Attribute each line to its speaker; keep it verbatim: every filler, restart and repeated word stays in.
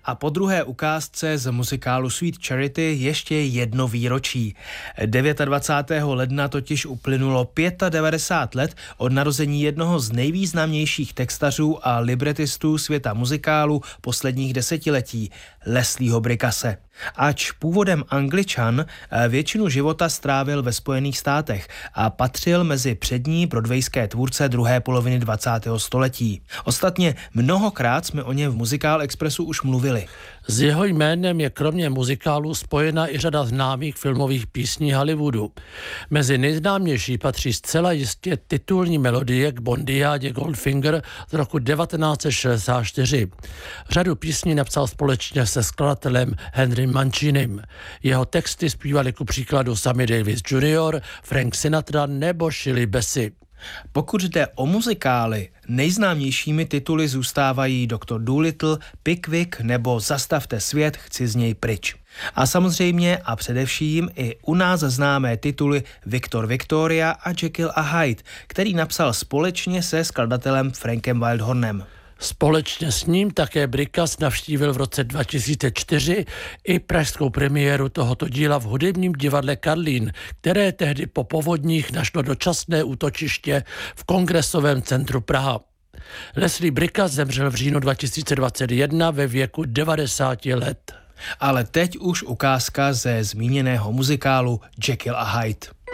Speaker 1: a po druhé ukázce z muzikálu Sweet Charity ještě jedno výročí. dvacátého devátého ledna totiž uplynulo devadesát pět let od narození jednoho z nejvýznamnějších textařů a libretistů světa muzikálu posledních desetiletí, Leslieho Brickasse. Ač původem Angličan, většinu života strávil ve Spojených státech a patřil mezi přední broadwayské tvůrce druhé poloviny dvacátého století. Ostatně mnohokrát jsme o něm v Muzikál Expressu už mluvili.
Speaker 2: S jeho jménem je kromě muzikálu spojena i řada známých filmových písní Hollywoodu. Mezi nejznámější patří zcela jistě titulní melodie k bondiádě Goldfinger z roku devatenáct set šedesát čtyři. Řadu písní napsal společně se skladatelem Henry Mancinem. Jeho texty zpívali ku příkladu Sammy Davis junior, Frank Sinatra nebo Shirley Bassey.
Speaker 1: Pokud jde o muzikály, nejznámějšími tituly zůstávají doktor Dolittle, Pickwick nebo Zastavte svět, chci z něj pryč. A samozřejmě a především i u nás známé tituly Viktor Victoria a Jekyll a Hyde, který napsal společně se skladatelem Frankem Wildhornem.
Speaker 2: Společně s ním také Brickass navštívil v roce dva tisíce čtyři i pražskou premiéru tohoto díla v hudebním divadle Karlín, které tehdy po povodních našlo dočasné útočiště v Kongresovém centru Praha. Leslie Brickass zemřel v říjnu dva tisíce dvacet jedna ve věku devadesáti let.
Speaker 1: Ale teď už ukázka ze zmíněného muzikálu Jekyll a Hyde.